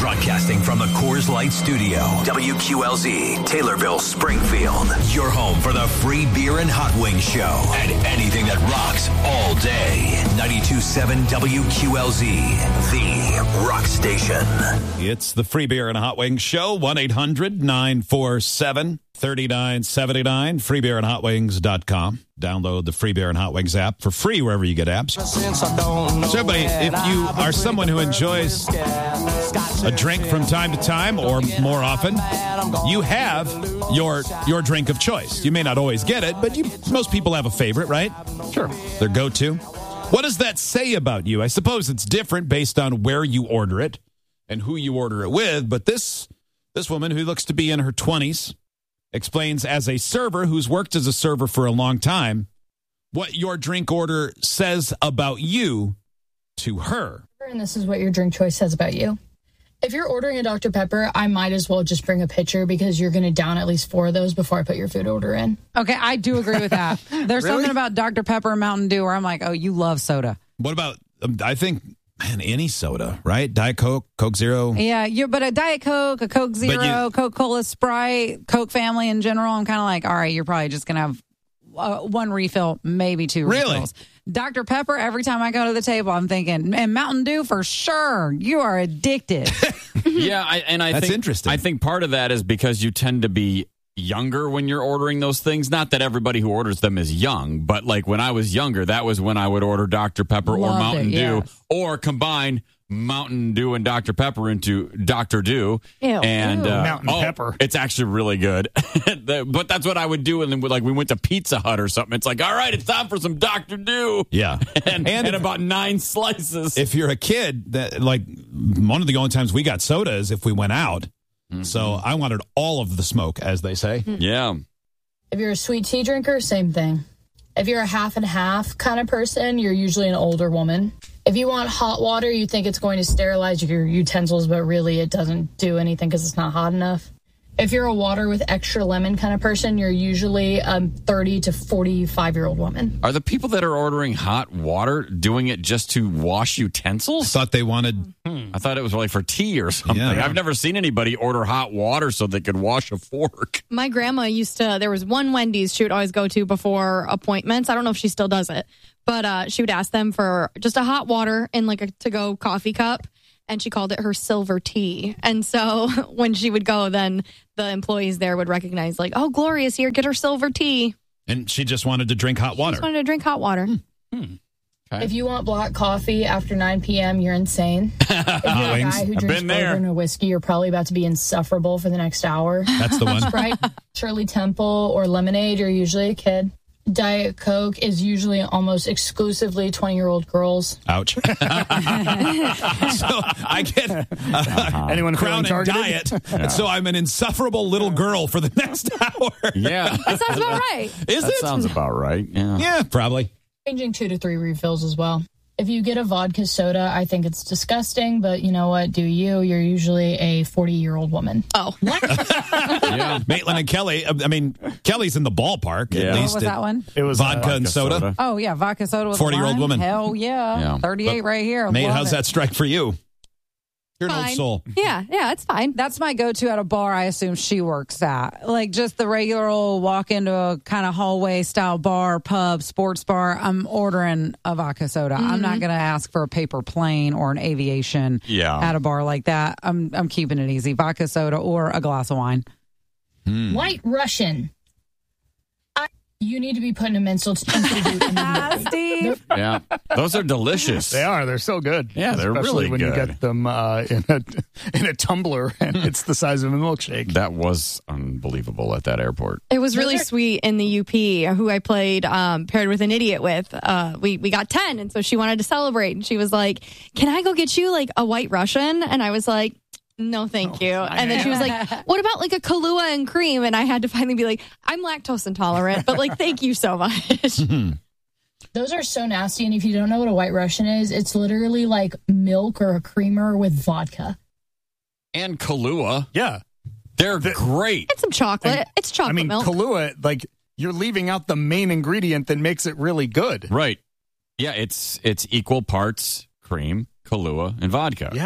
Broadcasting from the Coors Light Studio, WQLZ, Taylorville, Springfield. Your home for the free beer and hot wings show and anything that rocks all day. 92.7 WQLZ, the rock station. It's the free beer and hot wings show, 1-800-947-3979, freebeerandhotwings.com. Download the Free Beer and Hot Wings app for free wherever you get apps. So everybody, if you are someone who enjoys a drink from time to time or more often, you have your drink of choice. You may not always get it, but most people have a favorite, right? Sure. Their go-to. What does that say about you? I suppose it's different based on where you order it and who you order it with, but this woman who looks to be in her 20s explains as a server who's worked as a server for a long time what your drink order says about you to her. And this is what your drink choice says about you. If you're ordering a Dr. Pepper, I might as well just bring a pitcher because you're going to down at least 4 of those before I put your food order in. Okay, I do agree with that. There's something about Dr. Pepper and Mountain Dew where I'm like, oh, you love soda. What about, I think, any soda, right? Diet Coke, Coke Zero. Yeah, but a Diet Coke, a Coke Zero, Coca-Cola, Sprite, Coke family in general, I'm kind of like, all right, you're probably just going to have one refill, maybe 2 refills. Dr. Pepper, every time I go to the table, I'm thinking, and Mountain Dew for sure. You are addicted. That's interesting. I think part of that is because you tend to be younger when you're ordering those things. Not that everybody who orders them is young, but like when I was younger, that was when I would order Dr. Pepper or Mountain Dew, or combine Mountain Dew and Dr. Pepper into Dr. Dew. Ew. And Mountain Pepper. It's actually really good. But that's what I would do. And then we went to Pizza Hut or something. It's like, all right, it's time for some Dr. Dew. Yeah. and about 9 slices. If you're a kid, one of the only times we got soda is if we went out. Mm-hmm. So I wanted all of the smoke, as they say. Yeah. If you're a sweet tea drinker, same thing. If you're a half and half kind of person, you're usually an older woman. If you want hot water, you think it's going to sterilize your utensils, but really it doesn't do anything because it's not hot enough. If you're a water with extra lemon kind of person, you're usually a 30 to 45-year-old woman. Are the people that are ordering hot water doing it just to wash utensils? I thought they wanted... I thought it was really for tea or something. Yeah. I've never seen anybody order hot water so they could wash a fork. My grandma there was one Wendy's she would always go to before appointments. I don't know if she still does it, but she would ask them for just a hot water in like a to-go coffee cup. And she called it her silver tea. And so when she would go, then the employees there would recognize, like, oh, Gloria's here, get her silver tea. And she just wanted to drink hot water. She just wanted to drink hot water. Okay. If you want black coffee after 9 p.m., you're insane. If you're a guy who drinks bourbon or whiskey, you're probably about to be insufferable for the next hour. That's the one. Sprite, Shirley Temple, or lemonade, you're usually a kid. Diet Coke is usually almost exclusively 20-year-old girls. Ouch. So I get anyone Crown and Diet, and so I'm an insufferable little girl for the next hour. Yeah. That sounds about right. That sounds about right. Yeah. Yeah, probably. Changing 2 to 3 refills as well. If you get a vodka soda, I think it's disgusting, but you know what? Do you? You're usually a 40-year-old woman. Oh. What? Yeah. Maitland and Kelly. I mean, Kelly's in the ballpark, Yeah. at What least. was that one? It was vodka and soda. Oh, yeah, vodka soda with 40-year-old lime. woman. Hell yeah. 38 right here. Nate, Love how's it. that strike for you? You're an old Fine. soul. Yeah, it's fine. That's my go-to at a bar I assume she works at. Like just the regular old walk into a kind of hallway style bar, pub, sports bar. I'm ordering a vodka soda. I'm not going to ask for a paper plane or an aviation at a bar like that. I'm keeping it easy. Vodka soda or a glass of wine. White Russian. You need to be put in a mental institute immediately. Steve. Yeah. Those are delicious. They are. They're so good. Yeah, they're Especially really when good. you get them in a tumbler and it's the size of a milkshake. That was unbelievable at that airport. It was really sweet in the UP, who I played paired with an idiot with. We got 10, and so she wanted to celebrate. And she was like, can I go get you like a White Russian? And I was like, no, thank you. And then she was like, what about like a Kahlua and cream? And I had to finally be like, I'm lactose intolerant, but like, thank you so much. Those are so nasty. And if you don't know what a White Russian is, it's literally like milk or a creamer with vodka. And Kahlua. Yeah. They're great. It's some chocolate. It's chocolate milk. Kahlua, like, you're leaving out the main ingredient that makes it really good. Right. Yeah, it's equal parts cream, Kahlua, and vodka. Yeah.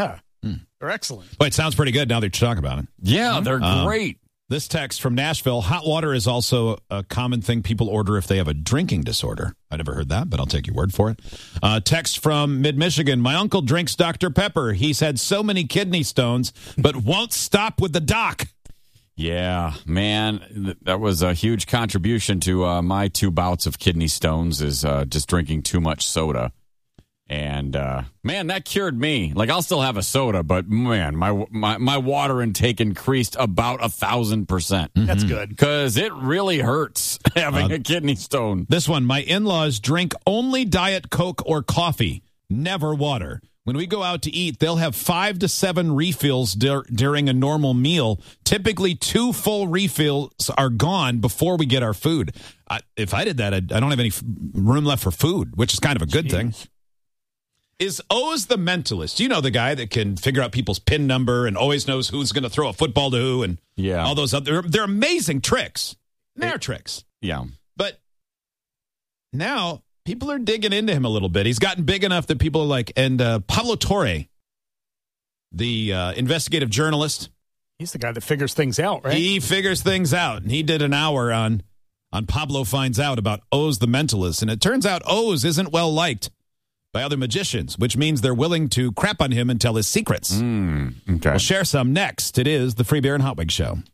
They're excellent. Well, it sounds pretty good now that you talk about it. Yeah, they're great. This text from Nashville, hot water is also a common thing people order if they have a drinking disorder. I never heard that, but I'll take your word for it. Text from mid-Michigan, my uncle drinks Dr. Pepper. He's had so many kidney stones, but won't stop with the doc. Yeah, man, that was a huge contribution to my 2 bouts of kidney stones is just drinking too much soda. And, man, that cured me. Like, I'll still have a soda, but, man, my water intake increased about 1,000%. That's good. Because it really hurts having a kidney stone. This one, my in-laws drink only Diet Coke or coffee, never water. When we go out to eat, they'll have 5 to 7 refills during a normal meal. Typically, 2 full refills are gone before we get our food. If I did that, I don't have any room left for food, which is kind of a good thing. Is Oz the mentalist? You know, the guy that can figure out people's PIN number and always knows who's going to throw a football to who and all those other. They're amazing tricks. They're tricks. Yeah. But now people are digging into him a little bit. He's gotten big enough that people are like, and Pablo Torre, the investigative journalist. He's the guy that figures things out, right? He figures things out. And he did an hour on Pablo Finds Out about Oz the mentalist. And it turns out Oz isn't well liked by other magicians, which means they're willing to crap on him and tell his secrets. Okay. We'll share some next. It is the Free Beer and Hot Wings Show.